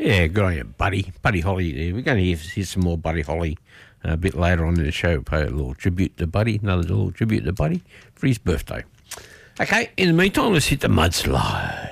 Yeah, good on you, Buddy. Buddy Holly there. We're going to hear some more Buddy Holly a bit later on in the show. We'll pay a little tribute to Buddy, another little tribute to Buddy for his birthday. Okay, in the meantime, let's hit the mudslide.